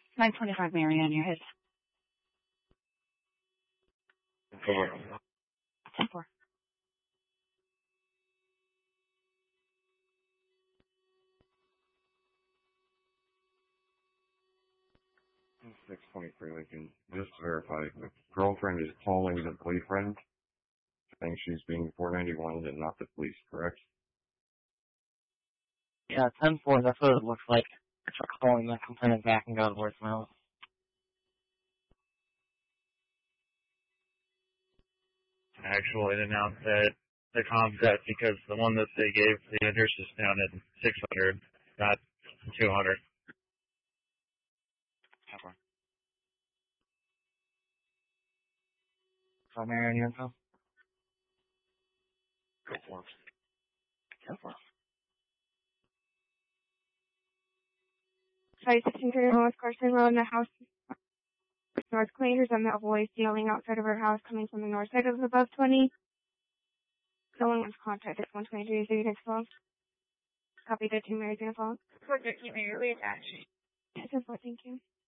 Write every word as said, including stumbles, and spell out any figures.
nine twenty-five, Marianne, your hit. Four. ten four. six twenty-three, Lincoln. Just to verify, the girlfriend is calling the boyfriend, saying she's being four ninety-one and not the police, correct? Yeah, ten four, that's what it looks like. For calling the complainant back and go to voicemail. Actually, it announced that the comms got because the one that they gave the address is down at six hundred, not two hundred. Okay. So, Marianne, your info? Go for it. ten four. Sorry, sixteen thirty North Carson Road in the house. North Cleaners and that voice yelling outside of her house coming from the north side of above twenty. No one was contacted. one twenty-three, so you can phone. Copy the two Mary's phone. Keep me really attached. ten four, thank you.